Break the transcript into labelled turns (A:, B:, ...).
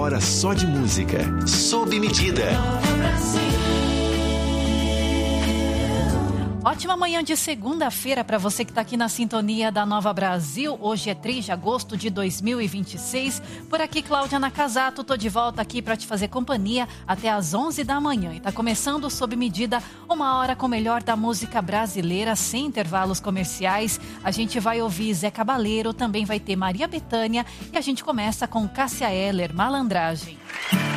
A: hora só de música. Sob medida.
B: Ótima manhã de segunda-feira para você que está aqui na sintonia da Nova Brasil. Hoje é 3 de agosto de 2026. Por aqui, Cláudia Nakazato, tô de volta aqui para te fazer companhia até às 11 da manhã. E tá começando Sob Medida, uma hora com o melhor da música brasileira, sem intervalos comerciais. A gente vai ouvir Zé Cabaleiro, também vai ter Maria Bethânia e a gente começa com Cássia Eller, Malandragem.